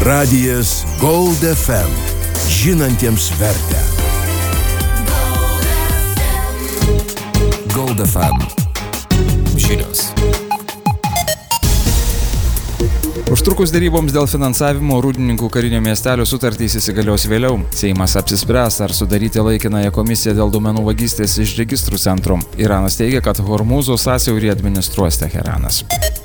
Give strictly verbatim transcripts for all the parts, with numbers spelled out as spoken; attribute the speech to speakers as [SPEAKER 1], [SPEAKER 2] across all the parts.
[SPEAKER 1] Radijas Gold F M. Žinantiems vertę. Gold F M. Žinios.
[SPEAKER 2] Užtrukus deryboms dėl finansavimo Rūdininkų karinio miestelio sutartys įsigalios vėliau. Seimas apsispręs, ar sudaryti laikinąją komisiją dėl duomenų vagystės iš registrų centro. Iranas teigia, kad Hormūzo sąsiaurį administruos Teheranas.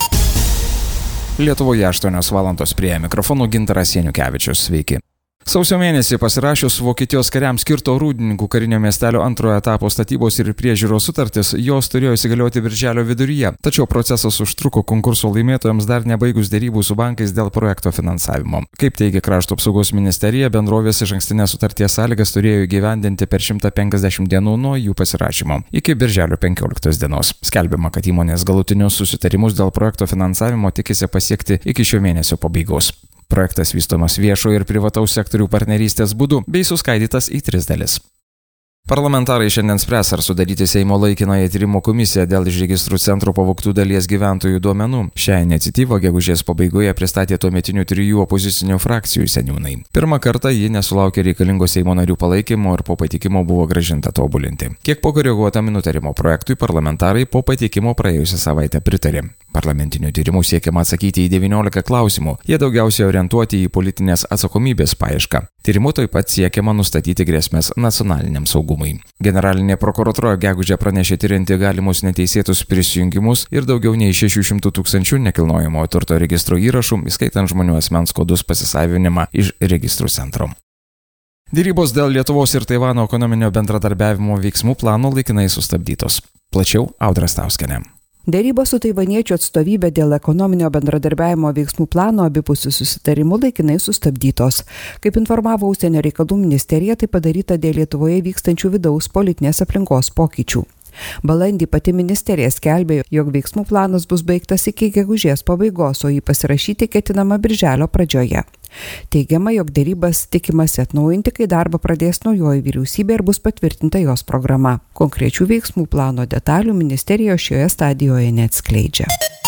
[SPEAKER 2] Lietuvoje aštuonios valandos, prie mikrofonų Gintaras Janukevičius. Sveiki. Sausio mėnesį pasirašius Vokietijos kariams skirto Rūdininkų karinio miestelio antrojo etapo statybos ir priežiūros sutartis, jos turėjo įsigalioti birželio viduryje, tačiau procesas užtruko konkurso laimėtojams dar nebaigus derybų su bankais dėl projekto finansavimo. Kaip teigia Krašto apsaugos ministerija, bendrovės išankstinės sutarties sąlygas turėjo įgyvendinti per šimtą penkiasdešimt dienų nuo jų pasirašymo, iki birželio penkioliktos dienos. Skelbiama, kad įmonės galutinius susitarimus dėl projekto finansavimo tikisi pasiekti iki šio mėnesio pabaigos. Projektas vystomas viešo ir privataus sektorių partnerystės būdu bei suskaidytas į tris dalis. Parlamentarai šiandien spręs, ar sudaryti Seimo laikinąją tyrimo komisiją dėl iš registrų centro pavogtų dalies gyventojų duomenų. Šią iniciatyvą gegužės pabaigoje pristatė tuometinių trijų opozicinių frakcijų seniūnai. Pirmą kartą ji nesulaukė reikalingo Seimo narių palaikymo ir po pateikimo buvo grąžinta tobulinti. Kiek pakoreguotam nutarimo projektui parlamentarai po pateikimo praėjusią savaitę pritarė. Parlamentinių tyrimų siekiama atsakyti į devyniolika klausimų. Jie daugiausiai orientuoti į politinės atsakomybės paiešką. Tyrimu taip pat siekiama nustatyti grėsmės nacionaliniam saugumui. Generalinė prokuratūra gegužę pranešė tyrinti galimus neteisėtus prisijungimus ir daugiau nei šešių šimtų tūkstančių nekilnojamojo turto registro įrašų, įskaitant žmonių asmens kodus pasisavinimą iš registrų centro. Dėrybos dėl Lietuvos ir Taivano ekonominio bendradarbiavimo veiksmų plano laikinai sustabdytos. Plačiau Audra Stauskienė.
[SPEAKER 3] Dėrybos su taivaniečių atstovybė dėl ekonominio bendradarbiavimo veiksmų plano abipusių susitarimų laikinai sustabdytos. Kaip informavo Užsienio reikalų ministerija, tai padaryta dėl Lietuvoje vykstančių vidaus politinės aplinkos pokyčių. Balandį pati ministerija skelbė, jog veiksmų planas bus baigtas iki gegužės pabaigos, o jį pasirašyti ketinama birželio pradžioje. Teigiama, jog dėrybas tikimasi atnaujinti, kai darbą pradės naujoji vyriausybė ir bus patvirtinta jos programa. Konkrečių veiksmų plano detalių ministerija šioje stadijoje neatskleidžia.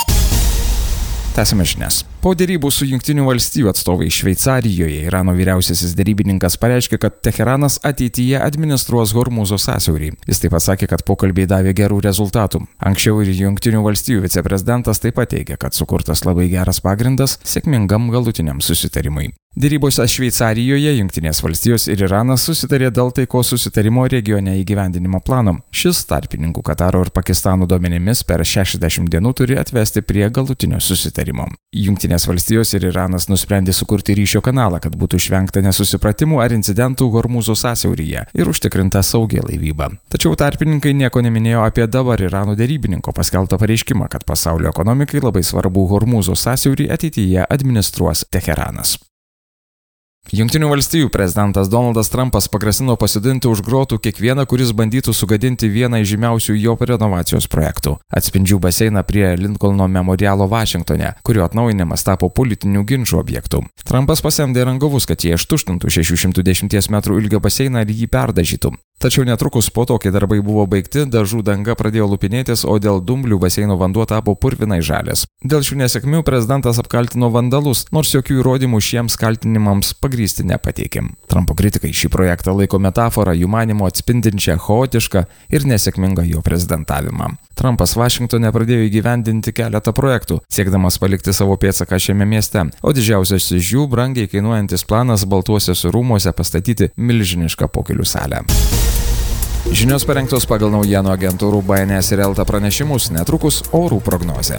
[SPEAKER 2] Tęsime žinias. Po dėrybų su Jungtinių valstijų atstovai Šveicarijoje, Irano vyriausiasis derybininkas pareiškė, kad Teheranas ateityje administruos Hormūzo sąsiaurį. Jis taip pat sakė, kad pokalbiai davė gerų rezultatų. Anksčiau ir Jungtinių valstijų viceprezidentas taip pat teigė, kad sukurtas labai geras pagrindas sėkmingam galutiniam susitarimui. Dėrybose Šveicarijoje Jungtinės valstijos ir Iranas susitarė dėl taikos susitarimo regione įgyvendinimo plano. Šis tarpininkų Kataro ir Pakistano duomenimis per šešiasdešimt dienų turi atvesti prie galutinio susitarimo. Jungtinės valstijos ir Iranas nusprendė sukurti ryšio kanalą, kad būtų išvengta nesusipratimų ar incidentų Hormūzo sąsiauryje ir užtikrinta saugi laivyba. Tačiau tarpininkai nieko neminėjo apie dabar Irano derybininko paskelbtą pareiškimą, kad pasaulio ekonomikai labai svarbu Hormūzo sąsiaurį ateityje administruos Teheranas. Jungtinių valstijų prezidentas Donaldas Trumpas pagrasino pasodinti už grotų kiekvieną, kuris bandytų sugadinti vieną iš žymiausių jo renovacijos projektų – atspindžių baseiną prie Linkolno memorialo Vašingtone, kurio atnaujinimas tapo politinių ginčų objektų. Trumpas pasamdė rangovus, kad jie ištuštintų šešių šimtų dešimties metrų ilgio baseiną ir jį perdažytų. Tačiau netrukus po to, kai darbai buvo baigti, dažų danga pradėjo lupinėtis, o dėl dumblių baseino vanduo tapo purvinai žalias. Dėl šių nesėkmių prezidentas apkaltino vandalus, nors jokių įrodymų šiems kaltinimams pagrysti nepateikė. Trumpo kritikai šį projektą laiko metaforą jų manymu atspindinčią chaotišką ir nesėkmingą jo prezidentavimą. Trumpas Vašingtone pradėjo įgyvendinti keletą projektų, siekdamas palikti savo pėdsaką šiame mieste, o didžiausias iš jų brangiai kainuojantis planas Baltuosiuose rūmuose pastatyti milžinišką pokylių salę. Žinios parengtos pagal naujienų agentūrų B N S ir Elta pranešimus, netrukus orų prognozė.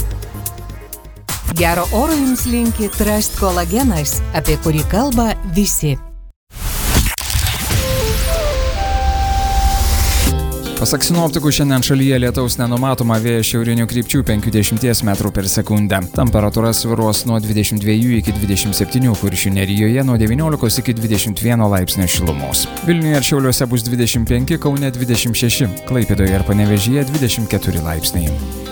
[SPEAKER 4] Gero oro jums linki Trust kolagenas, apie kurį kalba visi.
[SPEAKER 2] Pasak sinoptikų, šiandien šalyje lietaus nenumatoma, vėjas šiaurinių krypčių penkiasdešimt metrų per sekundę. Temperatūra svyruos nuo dvidešimt dviejų iki dvidešimt septynių, Kuršių nerijoje nuo devyniolikos iki dvidešimt vieno laipsnio šilumos. Vilniuje ir Šiauliuose bus dvidešimt penki, Kaune dvidešimt šeši, Klaipėdoje ir Panevėžyje dvidešimt keturi laipsniai.